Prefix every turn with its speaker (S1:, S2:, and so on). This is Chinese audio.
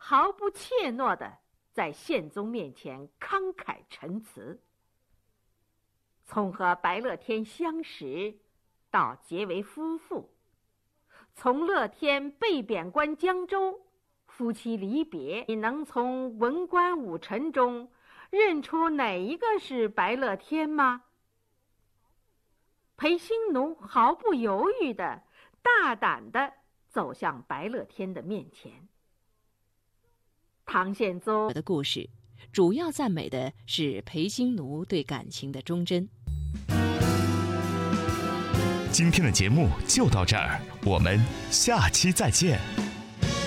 S1: 毫不怯懦地在宪宗面前慷慨陈词。从和白乐天相识到结为夫妇，从乐天被贬官江州，夫妻离别，你能从文官武臣中认出哪一个是白乐天吗？裴兴奴毫不犹豫地、大胆地走向白乐天的面前。唐宪宗
S2: 的故事主要赞美的是裴兴奴对感情的忠贞。
S3: 今天的节目就到这儿，我们下期再见。